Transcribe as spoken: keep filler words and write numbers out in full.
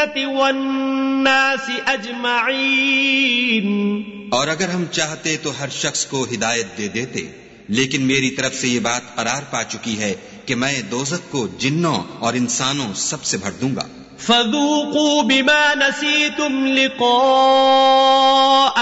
जिन्नति वन्नासि अजमईन। और अगर हम चाहते तो हर शख्स को हिदायत दे देते, लेकिन मेरी तरफ से ये बात करार पा चुकी है कि मैं दोज़ख को जिन्नों और इंसानों सबसे भर दूंगा। फज़ूक़ू बिमा नसीतुम लिक़ा